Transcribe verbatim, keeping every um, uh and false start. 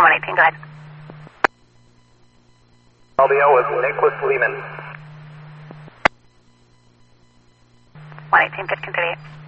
one eighteen, go ahead. Albio with Nicholas Lehman. one eighteen, fifteen thirty-eight.